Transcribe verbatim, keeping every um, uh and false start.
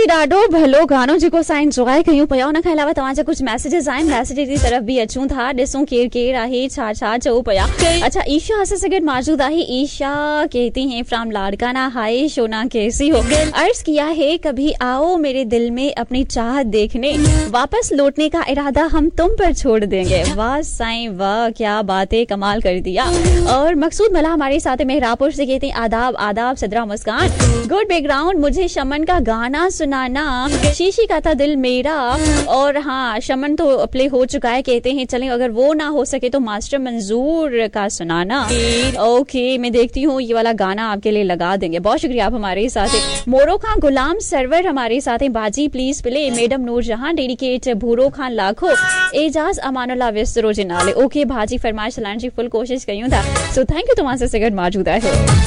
ॾाढो भलो गानो जेको असां एंजॉय कयूं पिया। उन खां अलावा तव्हांजा कुछ मैसेजेस आहिनि, मैसेज जी तरफ़ बि अचूं था। ॾिसूं केरु केरु आहे, छा छा चऊं पिया। अच्छा, ईशा असां सां गॾु मौजूद आहे। ईशा कहती हैं फ्रॉम लाड़काना, हाय शोना कैसी हो। अर्ज किया है कभी आओ मेरे दिल में अपनी चाहत देखने, वापस लौटने का इरादा हम तुम पर छोड़ देंगे। वाह साईं वाह, क्या बातें, कमाल कर दिया। और मकसूद मला हमारे साथ मेहरापुर से कहते हैं आदाब आदाब सदरा मुस्कान, गुड बैकग्राउंड, मुझे शमन का गाना सुनाना, शीशी का था दिल मेरा। और हाँ, शमन तो प्ले हो चुका है, कहते हैं चलें अगर वो ना हो सके तो मास्टर मंजूर का सुनाना। ओके, मैं देखती हूँ ये वाला गाना आपके लिए लगा देंगे। बहुत शुक्रिया आप हमारे साथ हैं। मोरो खान गुलाम सरवर हमारे साथ हैं। बाजी प्लीज प्ले, मैडम नूर जहां डेडिकेट, भूरो खान लाखो, एजाज अमानुल्लाह विस्तरो जिनाले। ओके भाजी फरमाइश लाने की फुल कोशिश कयूं था। सो थैंक यू तुम्हारे से गॾु मौजूद है।